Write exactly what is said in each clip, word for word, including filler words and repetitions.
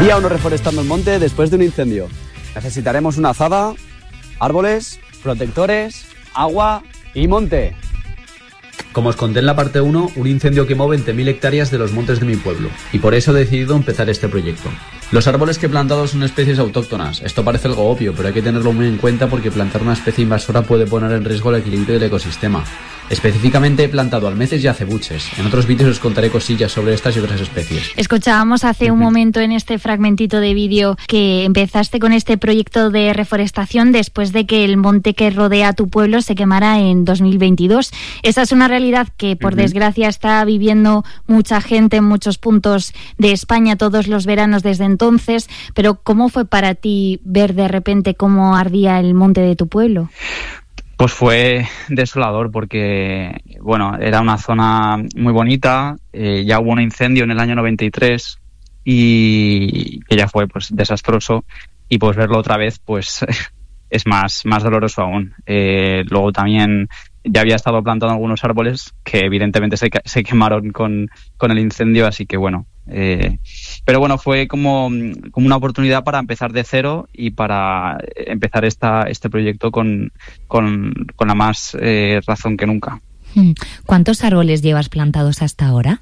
Día uno reforestando el monte después de un incendio. Necesitaremos una azada, árboles, protectores, agua y monte. Como os conté en la parte uno, un incendio quemó veinte mil hectáreas de los montes de mi pueblo, y por eso he decidido empezar este proyecto. Los árboles que he plantado son especies autóctonas. Esto parece algo obvio, pero hay que tenerlo muy en cuenta porque plantar una especie invasora puede poner en riesgo el equilibrio del ecosistema. Específicamente he plantado almeces y acebuches. En otros vídeos os contaré cosillas sobre estas y otras especies. Escuchábamos hace un momento en este fragmentito de vídeo que empezaste con este proyecto de reforestación después de que el monte que rodea tu pueblo se quemara en dos mil veintidós. Esa es una realidad que, por uh-huh. desgracia, está viviendo mucha gente en muchos puntos de España todos los veranos desde entonces. Pero ¿cómo fue para ti ver de repente cómo ardía el monte de tu pueblo? Pues fue desolador porque, bueno, era una zona muy bonita, eh, ya hubo un incendio en el año noventa y tres y que ya fue pues desastroso, y pues verlo otra vez pues es más, más doloroso aún. Eh, luego también ya había estado plantando algunos árboles que evidentemente se, se quemaron con, con el incendio, así que bueno. Eh, pero bueno, fue como, como una oportunidad para empezar de cero y para empezar esta, este proyecto con, con, con la más eh, razón que nunca. ¿Cuántos árboles llevas plantados hasta ahora?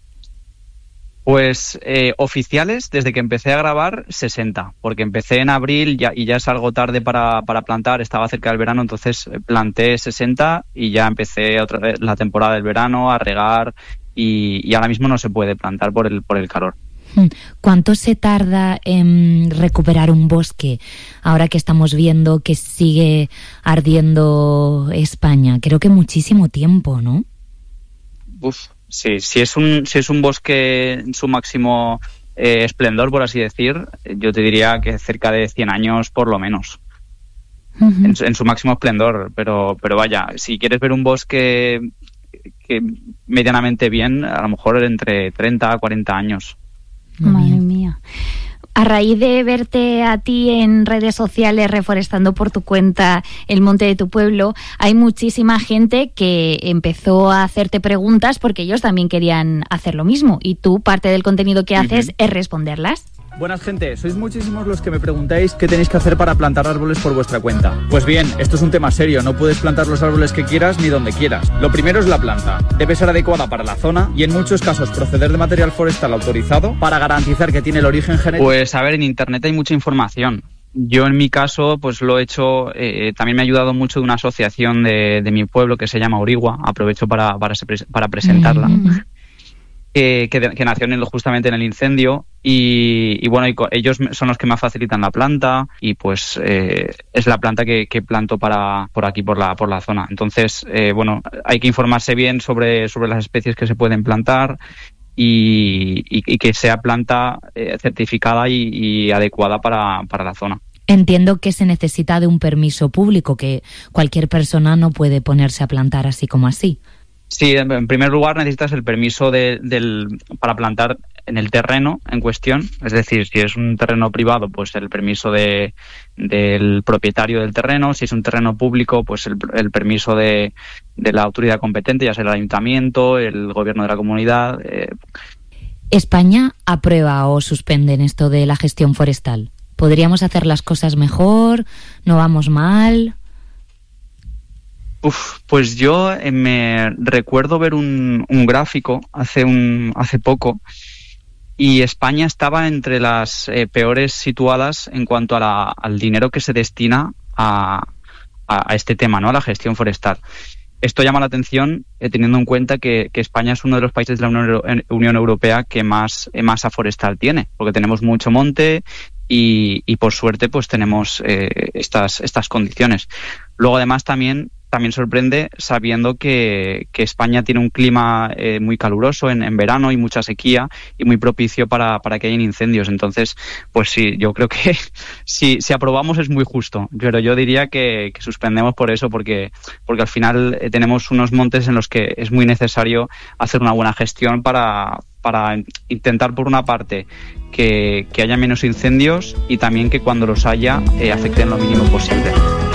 Pues eh, oficiales, desde que empecé a grabar, sesenta, porque empecé en abril ya, y ya es algo tarde para, para plantar, estaba cerca del verano, entonces planté sesenta y ya empecé otra vez la temporada del verano a regar y, y ahora mismo no se puede plantar por el, por el calor. ¿Cuánto se tarda en recuperar un bosque ahora que estamos viendo que sigue ardiendo España? Creo que muchísimo tiempo, ¿no? Uf. Sí, si es un si es un bosque en su máximo eh, esplendor, por así decir, yo te diría que cerca de cien años por lo menos. Uh-huh. en, en su máximo esplendor, pero pero vaya, si quieres ver un bosque que medianamente bien, a lo mejor entre treinta a cuarenta años. Madre mía. A raíz de verte a ti en redes sociales reforestando por tu cuenta el monte de tu pueblo, hay muchísima gente que empezó a hacerte preguntas porque ellos también querían hacer lo mismo y tú, parte del contenido que haces uh-huh. es responderlas. Buenas gente, sois muchísimos los que me preguntáis qué tenéis que hacer para plantar árboles por vuestra cuenta. Pues bien, esto es un tema serio, no puedes plantar los árboles que quieras ni donde quieras. Lo primero es la planta, debe ser adecuada para la zona y en muchos casos proceder de material forestal autorizado para garantizar que tiene el origen genético. Pues a ver, en internet hay mucha información. Yo en mi caso pues lo he hecho, eh, también me ha ayudado mucho de una asociación de, de mi pueblo que se llama Origua, aprovecho para, para, para presentarla. Mm. Que, que, que nació en el, justamente en el incendio y, y bueno, y co- ellos son los que más facilitan la planta y pues eh, es la planta que, que planto para por aquí, por la por la zona. Entonces, eh, bueno, hay que informarse bien sobre, sobre las especies que se pueden plantar y, y, y que sea planta eh, certificada y, y adecuada para, para la zona. Entiendo que se necesita de un permiso público, que cualquier persona no puede ponerse a plantar así como así. Sí, en primer lugar necesitas el permiso de, del, para plantar en el terreno en cuestión, es decir, si es un terreno privado, pues el permiso de, del propietario del terreno, si es un terreno público, pues el, el permiso de, de la autoridad competente, ya sea el ayuntamiento, el gobierno de la comunidad. Eh. ¿España aprueba o suspende en esto de la gestión forestal? ¿Podríamos hacer las cosas mejor? ¿No vamos mal? Uf, pues yo eh, me recuerdo ver un, un gráfico hace un hace poco y España estaba entre las eh, peores situadas en cuanto a la, al dinero que se destina a, a, a este tema, ¿no? A la gestión forestal. Esto llama la atención eh, teniendo en cuenta que, que España es uno de los países de la Unión, Unión Europea que más eh, masa forestal tiene, porque tenemos mucho monte y, y por suerte pues tenemos eh, estas estas condiciones. Luego además también También sorprende sabiendo que, que España tiene un clima eh, muy caluroso en, en verano y mucha sequía y muy propicio para, para que hayan incendios. Entonces, pues sí, yo creo que si, si aprobamos es muy justo, pero yo diría que, que suspendemos por eso, porque, porque al final eh, tenemos unos montes en los que es muy necesario hacer una buena gestión para, para intentar, por una parte, que, que haya menos incendios y también que cuando los haya eh, afecten lo mínimo posible.